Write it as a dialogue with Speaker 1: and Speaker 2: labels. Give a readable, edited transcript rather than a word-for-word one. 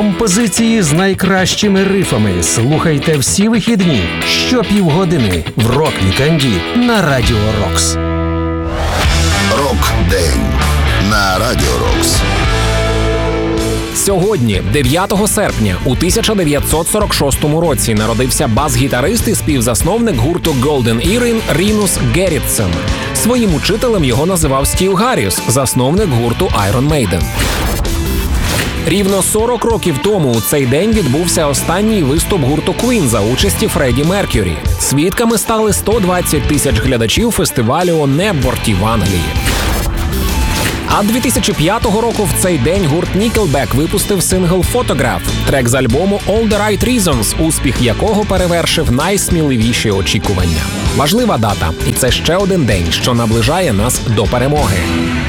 Speaker 1: Композиції з найкращими рифами слухайте всі вихідні щопівгодини в Рок-вікенді на Радіо Рокс.
Speaker 2: Рок-день на Радіо Рокс.
Speaker 3: Сьогодні, 9 серпня, у 1946 році народився бас-гітарист і співзасновник гурту Golden Earring Рінус Геррітсен. Своїм учителем його називав Стів Гарріс, засновник гурту Iron Maiden. Рівно 40 років тому у цей день відбувся останній виступ гурту Queen за участі Фредді Меркюрі. Свідками стали 120 тисяч глядачів фестивалю «О Небворті» в Англії. А 2005 року в цей день гурт Nickelback випустив сингл «Photograph», трек з альбому «All the Right Reasons», успіх якого перевершив найсміливіші очікування. Важлива дата, і це ще один день, що наближає нас до перемоги.